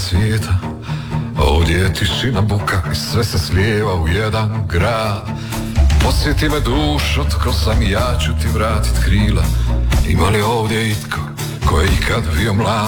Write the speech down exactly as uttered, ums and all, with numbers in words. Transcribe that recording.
svijeta. Ovdje je tišina, buka i sve se slijeva u jedan grad. Posjeti me dušo, tko sam i ja ću ti vratit krila. Ima li ovdje itko ko je ikad bio mlad?